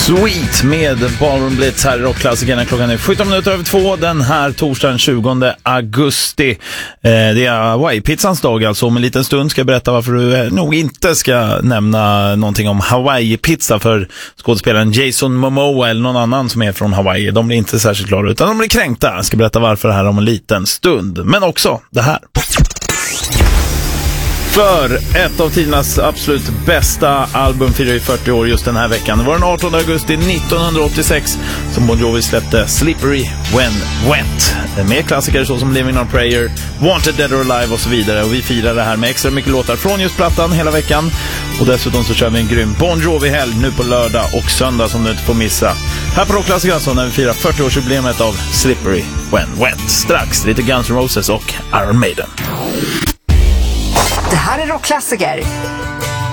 Sweet med Ballroom Blitz här i Rockklassikerna. Klockan är 17:02 den här torsdagen 20 augusti. Det är Hawaii-pizzans dag alltså. Om en liten stund ska jag berätta varför du nog inte ska nämna någonting om Hawaii-pizza för skådespelaren Jason Momoa eller någon annan som är från Hawaii. De blir inte särskilt glada utan de blir kränkta. Jag ska berätta varför här om en liten stund. Men också det här. För ett av tidernas absolut bästa album firar ju 40 år just den här veckan. Det var den 18 augusti 1986 som Bon Jovi släppte Slippery When Wet. Med klassiker så som Living on Prayer, Wanted Dead or Alive och så vidare. Och vi firar det här med extra mycket låtar från just plattan hela veckan. Och dessutom så kör vi en grym Bon Jovi-helg nu på lördag och söndag som du inte får missa. Här på Rockklassikerna så när vi firar 40-årsjubileet av Slippery When Wet. Strax lite Guns N' Roses och Iron Maiden. Det här är Rockklassiker